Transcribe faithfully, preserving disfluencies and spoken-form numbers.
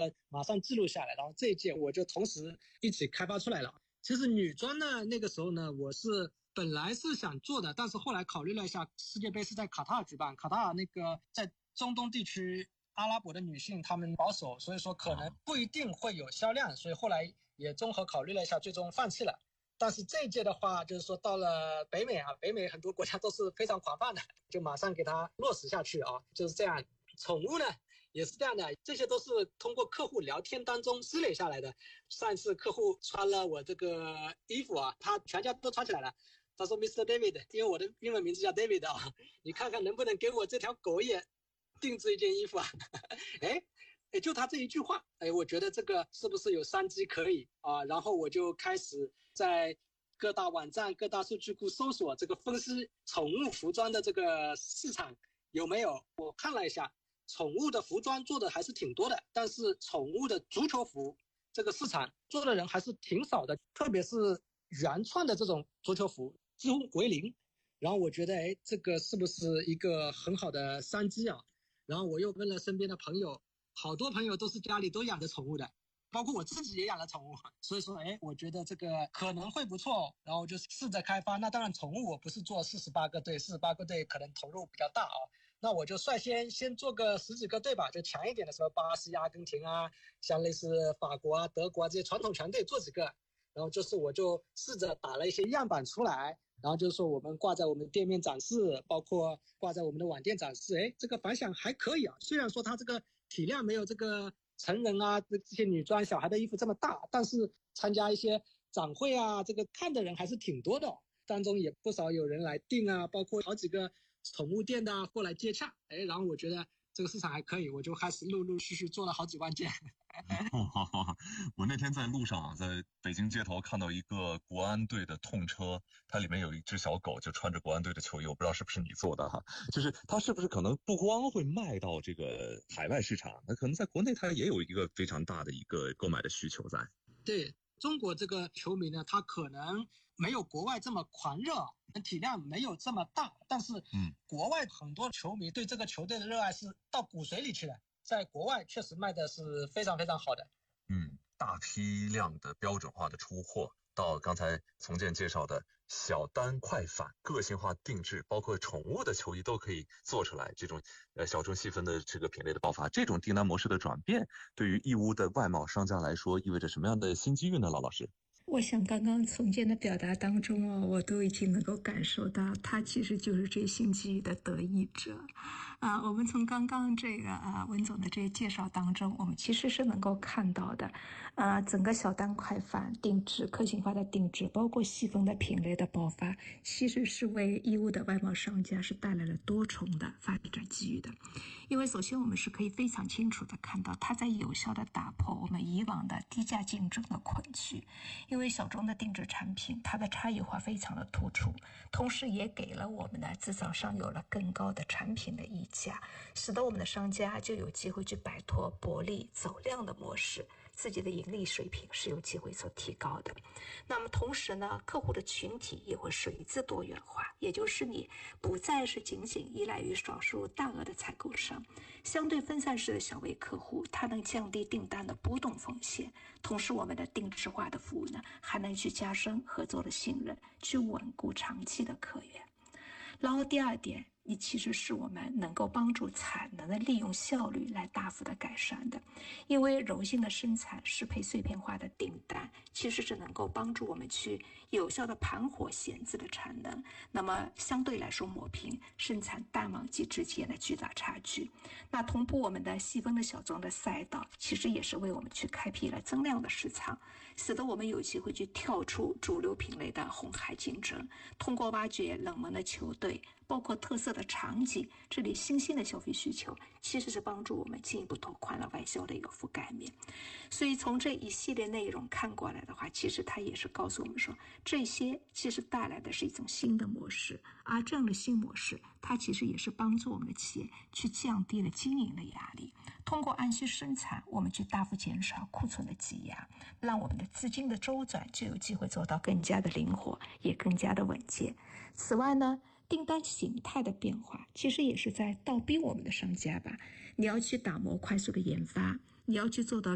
要马上记录下来，然后这一届我就同时一起开发出来了。其实女装呢，那个时候呢，我是本来是想做的，但是后来考虑了一下，世界杯是在卡塔尔举办，卡塔尔那个在中东地区阿拉伯的女性她们保守，所以说可能不一定会有销量，所以后来也综合考虑了一下，最终放弃了。但是这一届的话，就是说到了北美啊，北美很多国家都是非常广泛的，就马上给它落实下去啊，就是这样。宠物呢也是这样的，这些都是通过客户聊天当中积累下来的。上一次客户穿了我这个衣服啊，他全家都穿起来了。他说 Mister David， 因为我的英文名字叫 David 啊，你看看能不能给我这条狗也定制一件衣服啊？哎。哎，就他这一句话，哎，我觉得这个是不是有商机可以啊？然后我就开始在各大网站、各大数据库搜索这个分析宠物服装的这个市场有没有。我看了一下，宠物的服装做的还是挺多的，但是宠物的足球服这个市场做的人还是挺少的，特别是原创的这种足球服几乎为零。然后我觉得，哎，这个是不是一个很好的商机啊？然后我又问了身边的朋友。好多朋友都是家里都养着宠物的，包括我自己也养了宠物，所以说，哎，我觉得这个可能会不错，然后就试着开发。那当然，宠物我不是做四十八个队，四十八个队可能投入比较大啊，那我就率先先做个十几个队吧，就强一点的，什么巴西、阿根廷啊，像类似法国啊、德国啊这些传统强队做几个，然后就是我就试着打了一些样板出来。然后就是说我们挂在我们店面展示，包括挂在我们的网店展示，哎，这个反响还可以啊。虽然说它这个体量没有这个成人啊这些女装小孩的衣服这么大，但是参加一些展会啊，这个看的人还是挺多的，当中也不少有人来订啊，包括好几个宠物店的啊过来接洽，哎，然后我觉得这个市场还可以，我就开始陆陆续续做了好几万件。 我那天在路上，在北京街头看到一个国安队的痛车，它里面有一只小狗，就穿着国安队的球衣，我不知道是不是你做的哈。就是它是不是可能不光会卖到这个海外市场，那可能在国内它也有一个非常大的一个购买的需求在。 对。中国这个球迷呢，他可能没有国外这么狂热，体量没有这么大，但是国外很多球迷对这个球队的热爱是到骨髓里去的，在国外确实卖的是非常非常好的。 嗯，大批量的标准化的出货，到刚才从建介绍的小单快返、个性化定制，包括宠物的球衣都可以做出来，这种呃小众细分的这个品类的爆发，这种订单模式的转变，对于义乌的外贸商家来说，意味着什么样的新机遇呢？老老师？ 我想刚刚从建的表达当中哦，我都已经能够感受到，他其实就是这新机遇的得益者。啊、呃，我们从刚刚这个啊、呃、文总的这些介绍当中，我们其实是能够看到的，啊、呃，整个小单快返、定制、个性化的定制，包括细分的品类的爆发，其实是为义乌的外贸商家是带来了多重的发展机遇的。因为首先我们是可以非常清楚的看到，它在有效的打破我们以往的低价竞争的困局。因为小众的定制产品，它的差异化非常的突出，同时也给了我们的制造商有了更高的产品的溢价，使得我们的商家就有机会去摆脱薄利走量的模式，自己的盈利水平是有机会所提高的。那么同时呢，客户的群体也会随之多元化，也就是你不再是仅仅依赖于少数大额的采购商，相对分散式的小微客户，它能降低订单的波动风险，同时我们的定制化的服务呢，还能去加深合作的信任，去稳固长期的客源。然后第二点，你其实是我们能够帮助产能的利用效率来大幅的改善的，因为柔性的生产适配碎片化的订单，其实是能够帮助我们去有效的盘活闲置的产能，那么相对来说抹平生产淡旺季之间的巨大差距。那同步我们的细分的小众的赛道，其实也是为我们去开辟了增量的市场，使得我们有机会去跳出主流品类的红海竞争，通过挖掘冷门的球队，包括特色的场景，这里新兴的消费需求，其实是帮助我们进一步拓宽了外销的一个覆盖面。所以从这一系列内容看过来的话，其实它也是告诉我们说，这些其实带来的是一种新的模式，而这样的新模式，它其实也是帮助我们的企业去降低了经营的压力，通过按需生产，我们去大幅减少库存的积压，让我们的资金的周转就有机会做到更加的灵活，也更加的稳健。此外呢，订单形态的变化其实也是在倒逼我们的商家吧，你要去打磨快速的研发，你要去做到